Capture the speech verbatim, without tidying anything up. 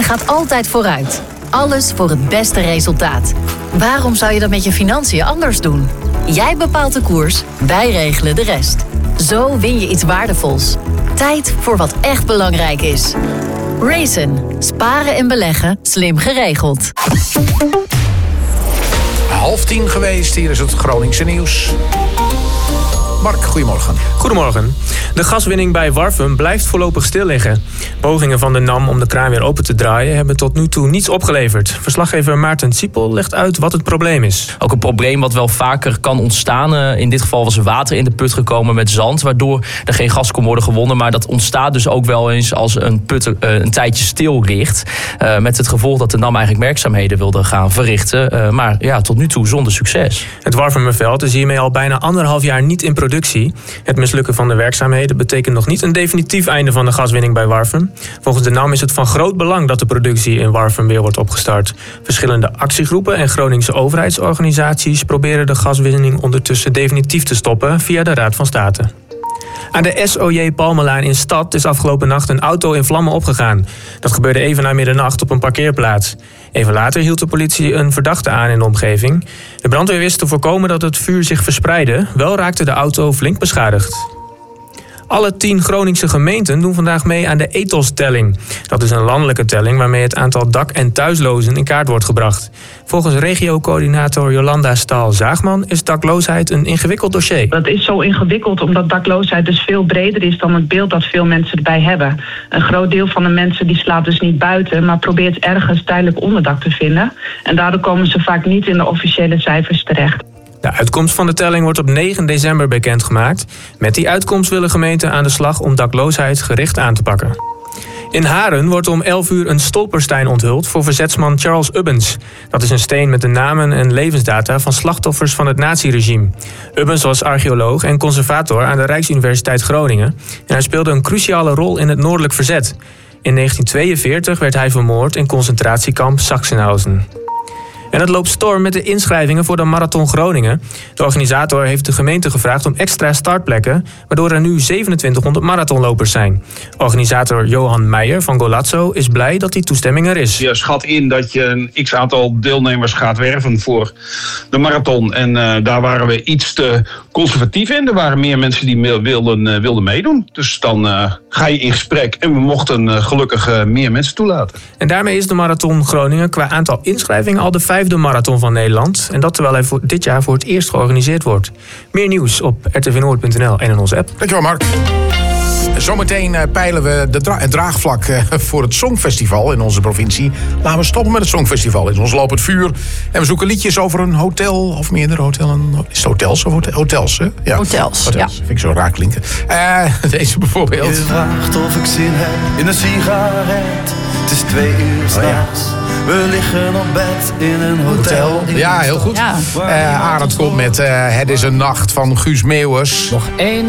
gaat altijd vooruit. Alles voor het beste resultaat. Waarom zou je dat met je financiën anders doen? Jij bepaalt de koers, wij regelen de rest. Zo win je iets waardevols. Tijd voor wat echt belangrijk is. Raisin. Sparen en beleggen slim geregeld. Half tien geweest, hier is het Groningse nieuws. Mark, goedemorgen. Goedemorgen. De gaswinning bij Warfum blijft voorlopig stil liggen. Pogingen van de NAM om de kraan weer open te draaien hebben tot nu toe niets opgeleverd. Verslaggever Maarten Siepel legt uit wat het probleem is. Ook een probleem wat wel vaker kan ontstaan. In dit geval was er water in de put gekomen met zand, waardoor er geen gas kon worden gewonnen. Maar dat ontstaat dus ook wel eens als een put een tijdje stil ligt. Uh, met het gevolg dat de NAM eigenlijk werkzaamheden wilde gaan verrichten. Uh, maar ja, tot nu toe zonder succes. Het Warfumerveld is hiermee al bijna anderhalf jaar niet in productie. Het mislukken van de werkzaamheden betekent nog niet een definitief einde van de gaswinning bij Warfum. Volgens de NAM is het van groot belang dat de productie in Warfum weer wordt opgestart. Verschillende actiegroepen en Groningse overheidsorganisaties proberen de gaswinning ondertussen definitief te stoppen via de Raad van State. Aan de S O J Palmelaan in Stad is afgelopen nacht een auto in vlammen opgegaan. Dat gebeurde even na middernacht op een parkeerplaats. Even later hield de politie een verdachte aan in de omgeving. De brandweer wist te voorkomen dat het vuur zich verspreidde. Wel raakte de auto flink beschadigd. Alle tien Groningse gemeenten doen vandaag mee aan de Ethos-telling. Dat is een landelijke telling waarmee het aantal dak- en thuislozen in kaart wordt gebracht. Volgens regio-coördinator Jolanda Staal-Zaagman is dakloosheid een ingewikkeld dossier. Dat is zo ingewikkeld omdat dakloosheid dus veel breder is dan het beeld dat veel mensen erbij hebben. Een groot deel van de mensen die slaapt dus niet buiten, maar probeert ergens tijdelijk onderdak te vinden. En daardoor komen ze vaak niet in de officiële cijfers terecht. De uitkomst van de telling wordt op negen december bekendgemaakt. Met die uitkomst willen gemeenten aan de slag om dakloosheid gericht aan te pakken. In Haren wordt om elf uur een stolpersteen onthuld voor verzetsman Charles Ubbens. Dat is een steen met de namen en levensdata van slachtoffers van het naziregime. Ubbens was archeoloog en conservator aan de Rijksuniversiteit Groningen. En hij speelde een cruciale rol in het noordelijk verzet. In negentien tweeënveertig werd hij vermoord in concentratiekamp Sachsenhausen. En het loopt storm met de inschrijvingen voor de Marathon Groningen. De organisator heeft de gemeente gevraagd om extra startplekken, waardoor er nu zevenentwintighonderd marathonlopers zijn. Organisator Johan Meijer van Golazzo is blij dat die toestemming er is. Je schat in dat je een x-aantal deelnemers gaat werven voor de marathon. En uh, daar waren we iets te conservatief in. Er waren meer mensen die wilden, uh, wilden meedoen. Dus dan uh, ga je in gesprek en we mochten uh, gelukkig uh, meer mensen toelaten. En daarmee is de Marathon Groningen qua aantal inschrijvingen al de vijfde marathon van Nederland. En dat terwijl hij voor dit jaar voor het eerst georganiseerd wordt. Meer nieuws op r t v noord punt n l en in onze app. Dankjewel, Mark. Zometeen uh, peilen we de dra- het draagvlak uh, voor het Songfestival in onze provincie. Laten we stoppen met het Songfestival. In ons loopt het vuur. En we zoeken liedjes over een hotel of meerdere hotels. Is het hotels of hotel? hotels? Hè? Ja. Hotels, hotels. ja. Vind ik zo raar klinken. Uh, deze bijvoorbeeld. Je vraagt of ik zin heb in een sigaret. Het is twee uur s'nachts. Oh, ja. We liggen op bed in een hotel. hotel. Ja, heel goed. Ja. Uh, Arend komt met uh, Het is een nacht van Guus Meeuwers. Nog één